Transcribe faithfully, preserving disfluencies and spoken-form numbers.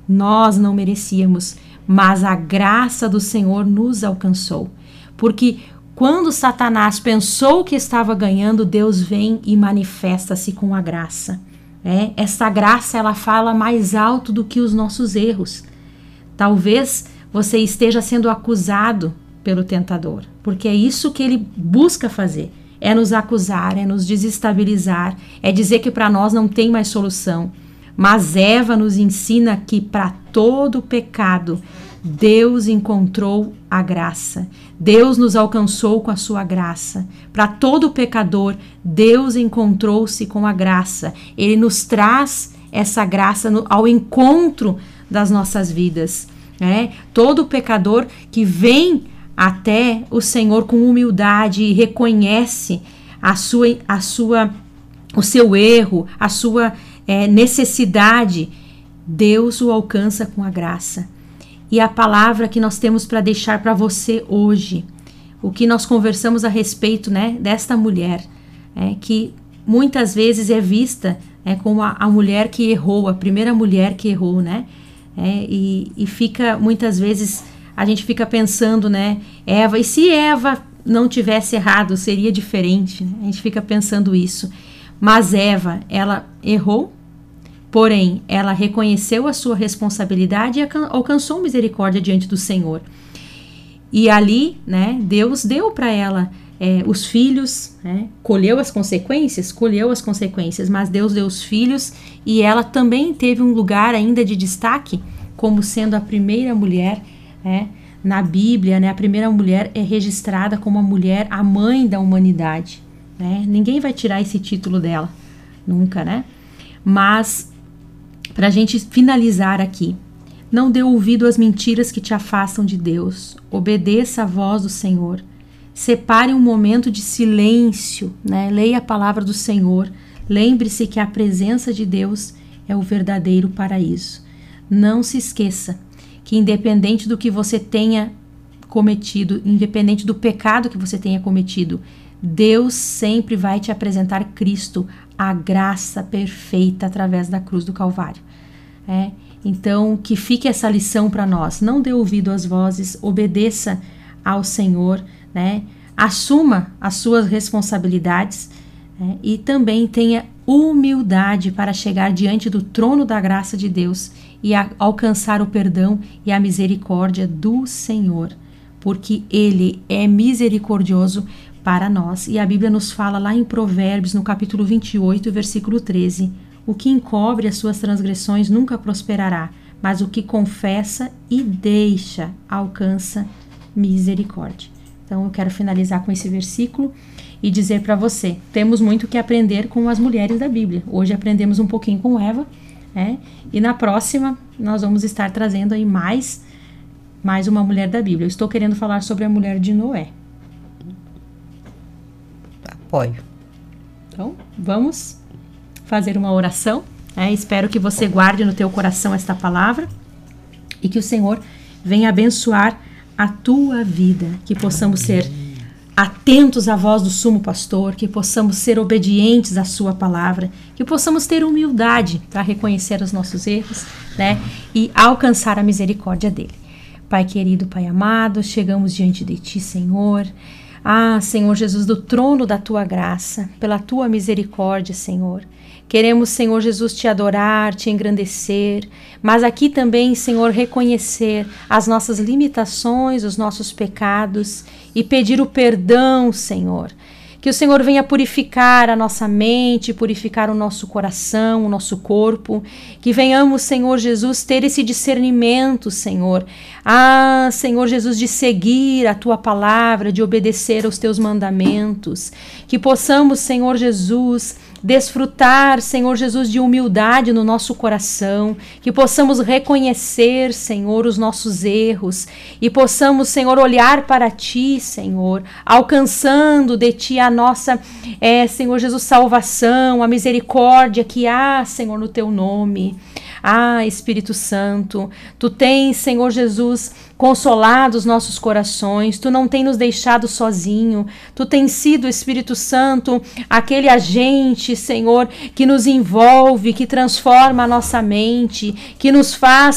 Nós não merecíamos, mas a graça do Senhor nos alcançou. Porque quando Satanás pensou que estava ganhando, Deus vem e manifesta-se com a graça. É, essa graça, ela fala mais alto do que os nossos erros. Talvez você esteja sendo acusado pelo tentador, porque é isso que ele busca fazer. É nos acusar, é nos desestabilizar, é dizer que para nós não tem mais solução. Mas Eva nos ensina que para todo pecado, Deus encontrou a graça. Deus nos alcançou com a sua graça. Para todo pecador, Deus encontrou-se com a graça. Ele nos traz essa graça no, ao encontro das nossas vidas. Né? Todo pecador que vem até o Senhor com humildade e reconhece a sua, a sua, o seu erro, a sua é, necessidade, Deus o alcança com a graça. E a palavra que nós temos para deixar para você hoje, o que nós conversamos a respeito, né, desta mulher, é, que muitas vezes é vista é, como a, a mulher que errou, a primeira mulher que errou, né? É, e, e fica, muitas vezes, a gente fica pensando, né, Eva, e se Eva não tivesse errado, seria diferente, né? A gente fica pensando isso. Mas Eva, ela errou, porém, ela reconheceu a sua responsabilidade e alcançou misericórdia diante do Senhor. E ali, né, Deus deu para ela é, os filhos, né, colheu as consequências, colheu as consequências, mas Deus deu os filhos e ela também teve um lugar ainda de destaque, como sendo a primeira mulher, né, na Bíblia, né, a primeira mulher é registrada como a mulher, a mãe da humanidade. Né? Ninguém vai tirar esse título dela, nunca, né? Mas, para a gente finalizar aqui, não dê ouvido às mentiras que te afastam de Deus, obedeça a voz do Senhor, separe um momento de silêncio, né? Leia a palavra do Senhor, lembre-se que a presença de Deus é o verdadeiro paraíso. Não se esqueça que independente do que você tenha cometido, independente do pecado que você tenha cometido, Deus sempre vai te apresentar Cristo, a graça perfeita através da cruz do Calvário. É? Então, que fique essa lição para nós. Não dê ouvido às vozes, obedeça ao Senhor, né? Assuma as suas responsabilidades, né? E também tenha humildade para chegar diante do trono da graça de Deus e a, alcançar o perdão e a misericórdia do Senhor, porque Ele é misericordioso para nós. E a Bíblia nos fala lá em Provérbios, no capítulo vinte e oito, versículo treze, o que encobre as suas transgressões nunca prosperará, mas o que confessa e deixa alcança misericórdia. Então eu quero finalizar com esse versículo e dizer para você, temos muito que aprender com as mulheres da Bíblia. Hoje aprendemos um pouquinho com Eva, né? E na próxima nós vamos estar trazendo aí mais, mais uma mulher da Bíblia. Eu estou querendo falar sobre a mulher de Noé. Apoio. Então, vamos fazer uma oração. Né? Espero que você guarde no teu coração esta palavra e que o Senhor venha abençoar a tua vida, que possamos ser atentos à voz do sumo pastor, que possamos ser obedientes à sua palavra, que possamos ter humildade para reconhecer os nossos erros, né? E alcançar a misericórdia dele. Pai querido, Pai amado, chegamos diante de ti, Senhor. Ah, Senhor Jesus, do trono da tua graça, pela tua misericórdia, Senhor. Queremos, Senhor Jesus, te adorar, te engrandecer, mas aqui também, Senhor, reconhecer as nossas limitações, os nossos pecados e pedir o perdão, Senhor. Que o Senhor venha purificar a nossa mente, purificar o nosso coração, o nosso corpo. Que venhamos, Senhor Jesus, ter esse discernimento, Senhor. Ah, Senhor Jesus, de seguir a Tua palavra, de obedecer aos Teus mandamentos. Que possamos, Senhor Jesus, desfrutar, Senhor Jesus, de humildade no nosso coração, que possamos reconhecer, Senhor, os nossos erros e possamos, Senhor, olhar para Ti, Senhor, alcançando de Ti a nossa, é, Senhor Jesus, salvação, a misericórdia que há, Senhor, no Teu nome. Ah, Espírito Santo, Tu tens, Senhor Jesus, consolado os nossos corações, Tu não tens nos deixado sozinho, Tu tens sido, Espírito Santo, aquele agente, Senhor, que nos envolve, que transforma a nossa mente, que nos faz,